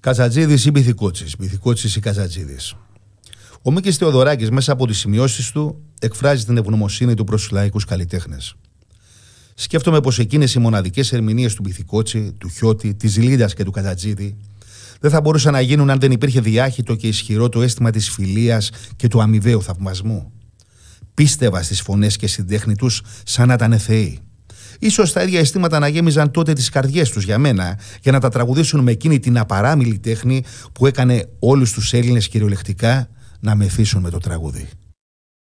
Καζατζίδης ή Μπιθικότσης, Μπιθικότσης ή Καζατζίδης. Ο Μίκης Θεοδωράκης μέσα από τις σημειώσεις του εκφράζει την ευγνωμοσύνη του προς τους λαϊκούς καλλιτέχνες. Σκέφτομαι πως εκείνες οι μοναδικές ερμηνείες του Μπιθικότση, του Χιώτη, της Λίντας και του Καζατζίδη δεν θα μπορούσαν να γίνουν αν δεν υπήρχε διάχυτο και ισχυρό το αίσθημα της φιλίας και του αμοιβαίου θαυμασμού. Πίστευα στις φωνές και στην τέχνη τους σαν να ήταν θεοί. Ίσως τα ίδια αισθήματα να γέμιζαν τότε τις καρδιές τους για μένα, για να τα τραγουδήσουν με εκείνη την απαράμιλη τέχνη που έκανε όλους τους Έλληνες κυριολεκτικά να μεθύσουν με το τραγούδι.